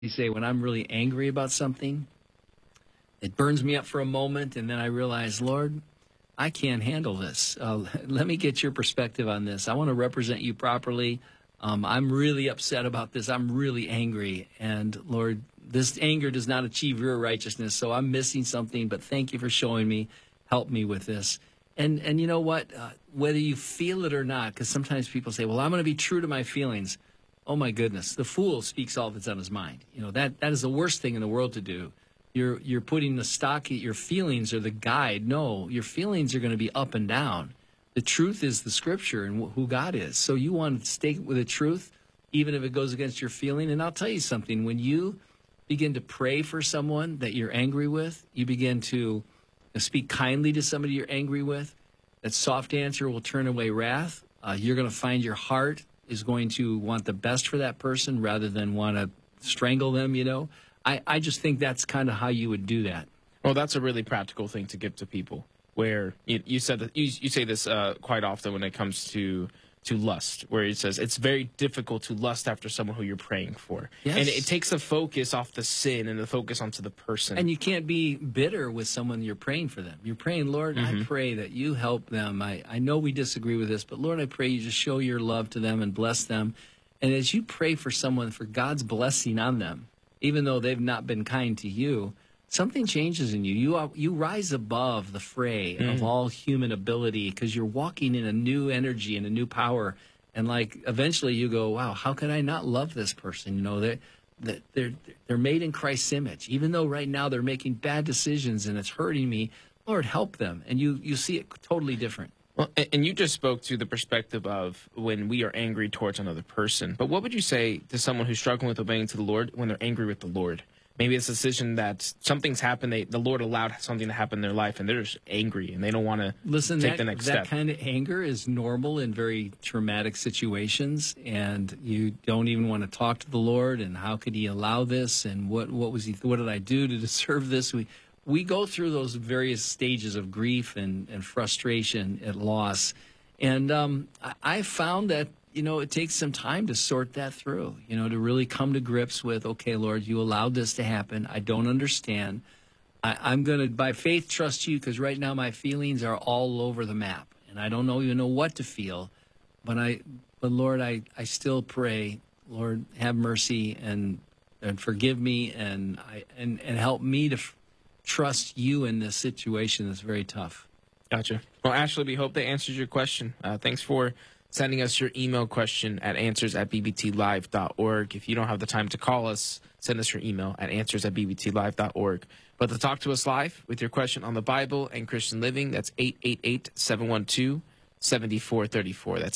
You say, when I'm really angry about something, it burns me up for a moment, and then I realize, Lord, I can't handle this. Let me get your perspective on this. I want to represent you properly. I'm really upset about this. I'm really angry. And Lord, this anger does not achieve your righteousness, so I'm missing something, but thank you for showing me. Help me with this. And you know what? Whether you feel it or not, because sometimes people say, well, I'm going to be true to my feelings. Oh, my goodness. The fool speaks all that's on his mind. You know, that is the worst thing in the world to do. You're putting the stock, your feelings are the guide. No, your feelings are going to be up and down. The truth is the scripture and who God is. So you want to stay with the truth, even if it goes against your feeling. And I'll tell you something. When you begin to pray for someone that you're angry with, you begin to speak kindly to somebody you're angry with, that soft answer will turn away wrath. You're going to find your heart is going to want the best for that person rather than want to strangle them, you know. I just think that's kind of how you would do that. Well, that's a really practical thing to give to people, where you said that you say this quite often when it comes to lust, where it says it's very difficult to lust after someone who you're praying for. Yes. And it takes the focus off the sin and the focus onto the person. And you can't be bitter with someone you're praying for them. You're praying, Lord, I pray that you help them. I know we disagree with this, but Lord, I pray you just show your love to them and bless them. And as you pray for someone, for God's blessing on them, even though they've not been kind to you, something changes in you. You rise above the fray of all human ability because you're walking in a new energy and a new power. And like eventually you go, wow, how can I not love this person? You know, they're made in Christ's image. Even though right now they're making bad decisions and it's hurting me, Lord, help them. And you see it totally different. Well, and you just spoke to the perspective of when we are angry towards another person. But what would you say to someone who's struggling with obeying to the Lord when they're angry with the Lord? Maybe it's a decision that something's happened, the Lord allowed something to happen in their life, and they're just angry, and they don't want to take the next step. That kind of anger is normal in very traumatic situations, and you don't even want to talk to the Lord, and how could he allow this, and what did I do to deserve this? We go through those various stages of grief and frustration at loss, and I found that, you know, it takes some time to sort that through, you know, to really come to grips with, okay, Lord, you allowed this to happen. I don't understand. I'm going to, by faith, trust you because right now my feelings are all over the map, and I don't even know what to feel. But Lord, I still pray, Lord, have mercy and forgive me and help me to trust you in this situation that's very tough. Gotcha. Well, Ashley, we hope that answers your question. Thanks for sending us your email question at answers@bbtlive.org. If you don't have the time to call us, send us your email at answers@bbtlive.org. But to talk to us live with your question on the Bible and Christian living, that's 888-712-7434. That's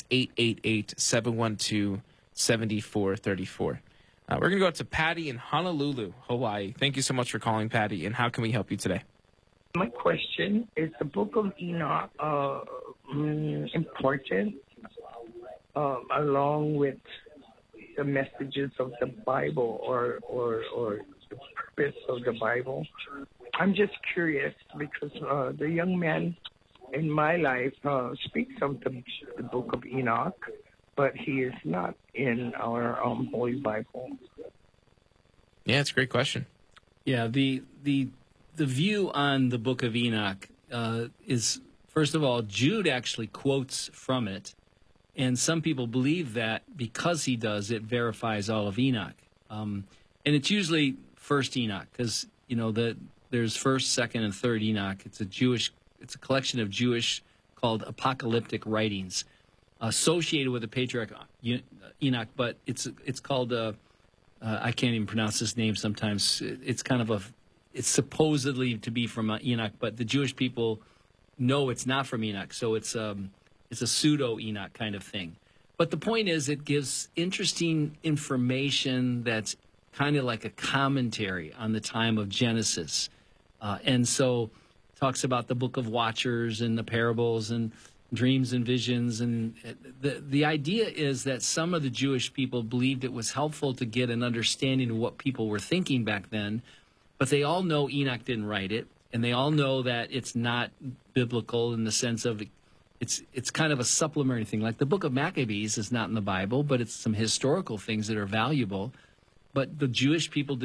888-712-7434. We're going to go to Patty in Honolulu, Hawaii. Thank you so much for calling, Patty. And how can we help you today? My question is the Book of Enoch important along with the messages of the Bible or the purpose of the Bible? I'm just curious because the young man in my life speaks of the Book of Enoch, but he is not in our Holy Bible. Yeah, it's a great question. Yeah, the view on the Book of Enoch is, first of all, Jude actually quotes from it, and some people believe that because he does, it verifies all of Enoch. And it's usually First Enoch, because you know there's First, Second, and Third Enoch. It's a collection of Jewish called apocalyptic writings associated with the patriarch Enoch, but it's called I can't even pronounce this name sometimes. It's kind of it's supposedly to be from Enoch, but the Jewish people know it's not from Enoch, so it's a pseudo-Enoch kind of thing. But the point is it gives interesting information that's kind of like a commentary on the time of Genesis. And so talks about the Book of Watchers and the parables and dreams and visions. And the idea is that some of the Jewish people believed it was helpful to get an understanding of what people were thinking back then, but they all know Enoch didn't write it, and they all know that it's not biblical in the sense of it's kind of a supplementary thing. Like the Book of Maccabees is not in the Bible, but it's some historical things that are valuable. but the Jewish people